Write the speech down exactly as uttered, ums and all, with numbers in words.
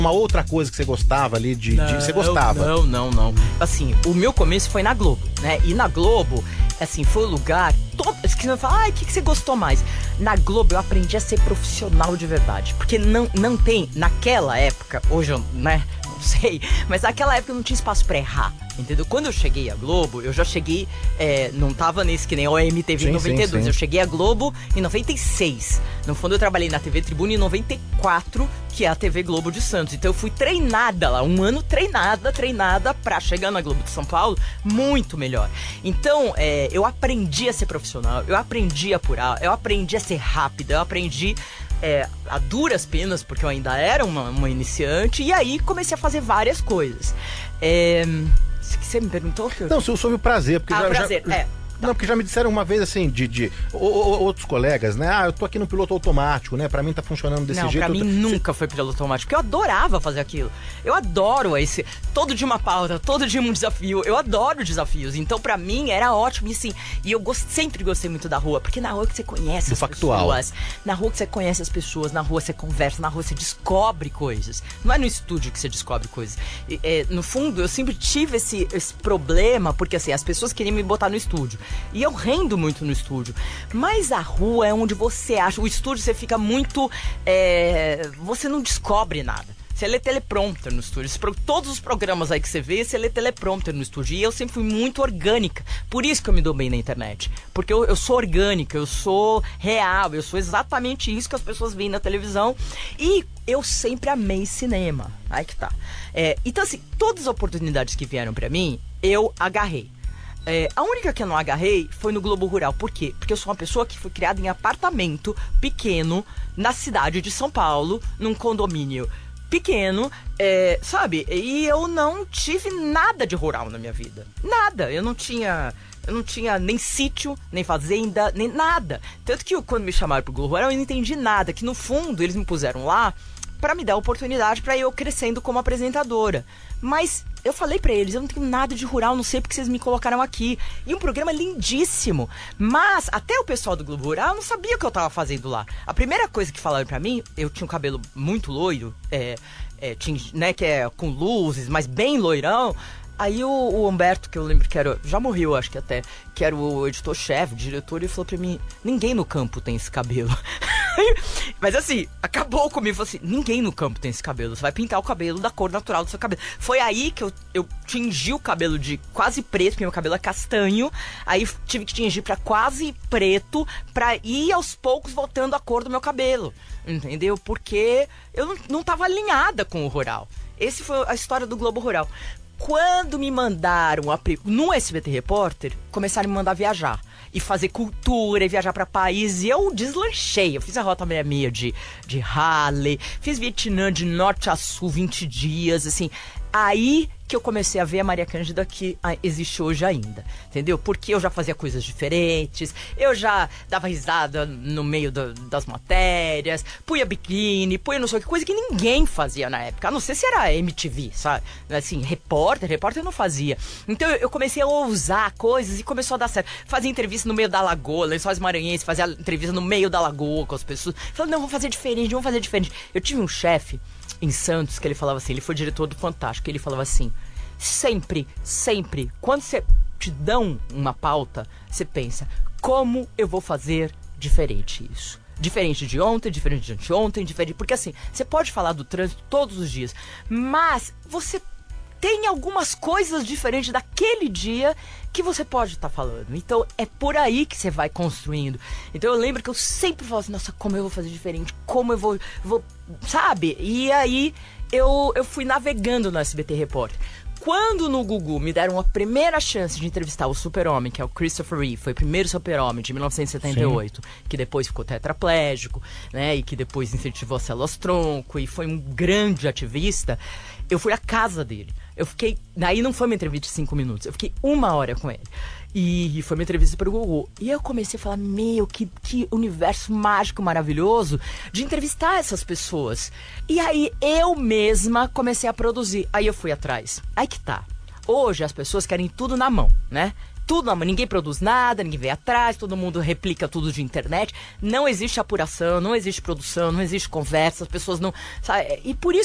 uma outra coisa que você gostava ali de... de... Você gostava? Não, não, não. Assim, o meu começo foi na Globo, né? E na Globo, assim, foi o lugar... Todo... Que você fala, ah, o que, que você gostou mais? Na Globo eu aprendi a ser profissional de verdade. Porque não, não tem, naquela época, hoje eu, né... sei, mas naquela época não tinha espaço pra errar, entendeu? Quando eu cheguei à Globo, eu já cheguei, é, não tava nesse que nem o M T V em noventa e dois, sim, sim. Eu cheguei à Globo em noventa e seis. No fundo eu trabalhei na T V Tribuna em noventa e quatro, que é a T V Globo de Santos. Então eu fui treinada lá, um ano treinada, treinada pra chegar na Globo de São Paulo muito melhor. Então é, eu aprendi a ser profissional, eu aprendi a apurar, eu aprendi a ser rápida, eu aprendi... É, a duras penas, porque eu ainda era uma, uma iniciante, e aí comecei a fazer várias coisas. É, você me perguntou? Que eu... Não, sobre o prazer, porque ah, já... prazer, já... é. Não, porque já me disseram uma vez assim, de, de o, o, outros colegas, né? Ah, eu tô aqui no piloto automático, né? Pra mim tá funcionando desse não, jeito. Não, pra mim tô... nunca foi piloto automático, porque eu adorava fazer aquilo. Eu adoro esse, todo dia uma pauta, todo dia um desafio. Eu adoro desafios, então pra mim era ótimo. E assim, e eu gost, sempre gostei muito da rua, porque na rua que você conhece Do as factual. pessoas. Na rua que você conhece as pessoas, na rua você conversa, na rua você descobre coisas. Não é no estúdio que você descobre coisas. E, é, no fundo, eu sempre tive esse, esse problema, porque assim, as pessoas queriam me botar no estúdio. E eu rendo muito no estúdio, mas a rua é onde você acha, o estúdio você fica muito, é, você não descobre nada, você lê teleprompter no estúdio, todos os programas aí que você vê, você lê teleprompter no estúdio, e eu sempre fui muito orgânica, por isso que eu me dou bem na internet, porque eu, eu sou orgânica, eu sou real, eu sou exatamente isso que as pessoas veem na televisão, e eu sempre amei cinema, aí que tá, é, então assim, todas as oportunidades que vieram pra mim, eu agarrei. É, a única que eu não agarrei foi no Globo Rural. Por quê? Porque eu sou uma pessoa que foi criada em apartamento pequeno na cidade de São Paulo, num condomínio pequeno, é, sabe? E eu não tive nada de rural na minha vida. Nada. Eu não tinha... Eu não tinha nem sítio, nem fazenda, nem nada. Tanto que quando me chamaram pro Globo Rural eu não entendi nada. Que no fundo eles me puseram lá pra me dar a oportunidade pra eu crescendo como apresentadora. Mas eu falei pra eles, eu não tenho nada de rural, não sei porque vocês me colocaram aqui. E um programa lindíssimo. Mas até o pessoal do Globo Rural não sabia o que eu tava fazendo lá. A primeira coisa que falaram pra mim, eu tinha um cabelo muito loiro, é, é, tinha, né, que é com luzes, mas bem loirão. Aí o, o Humberto, que eu lembro que era, já morreu acho que até, que era o editor-chefe, o diretor, ele falou pra mim, ninguém no campo tem esse cabelo. Mas assim, acabou comigo, falou assim, ninguém no campo tem esse cabelo, você vai pintar o cabelo da cor natural do seu cabelo. Foi aí que eu, eu tingi o cabelo de quase preto, porque meu cabelo é castanho, aí tive que tingir pra quase preto, pra ir aos poucos voltando a cor do meu cabelo, entendeu? Porque eu não, não tava alinhada com o rural. Essa foi a história do Globo Rural. Quando me mandaram a, no S B T Repórter, começaram a me mandar viajar e fazer cultura e viajar para países, e eu deslanchei. Eu fiz a Rota sessenta e seis de, de Harley, fiz Vietnã de norte a sul, vinte dias, assim. Aí que eu comecei a ver a Maria Cândida que existe hoje ainda, entendeu? Porque eu já fazia coisas diferentes, eu já dava risada no meio do, das matérias, punha biquíni, punha não sei o que, coisa que ninguém fazia na época, a não ser se era M T V, sabe? Assim, repórter, repórter não fazia. Então eu comecei a ousar coisas e começou a dar certo. Fazia entrevista no meio da lagoa, Lençóis Maranhenses, fazia entrevista no meio da lagoa com as pessoas. Falei, não, vou fazer diferente, vou fazer diferente. Eu tive um chefe em Santos, que ele falava assim, ele foi diretor do Fantástico, ele falava assim, sempre, sempre, quando você te dão uma pauta, você pensa, como eu vou fazer diferente isso? Diferente de ontem, diferente de anteontem, diferente, porque assim, você pode falar do trânsito todos os dias, mas você tem algumas coisas diferentes daquele dia que você pode estar tá falando. Então é por aí que você vai construindo. Então eu lembro que eu sempre falo assim, nossa, como eu vou fazer diferente, como eu vou, vou sabe? E aí eu, eu fui navegando no S B T Repórter. Quando no Gugu me deram a primeira chance de entrevistar o super-homem, que é o Christopher Reeve, foi o primeiro super-homem de mil novecentos e setenta e oito, sim, que depois ficou tetraplégico, né, e que depois incentivou as células-tronco, e foi um grande ativista, eu fui à casa dele. Eu fiquei, daí não foi uma entrevista de cinco minutos, eu fiquei uma hora com ele. E foi uma entrevista para o Gugu. E eu comecei a falar, meu, que, que universo mágico, maravilhoso de entrevistar essas pessoas. E aí eu mesma comecei a produzir. Aí eu fui atrás. Aí que tá. Hoje as pessoas querem tudo na mão, né? Tudo na mão. Ninguém produz nada, ninguém vem atrás, todo mundo replica tudo de internet. Não existe apuração, não existe produção, não existe conversa, as pessoas não... Sabe? E por isso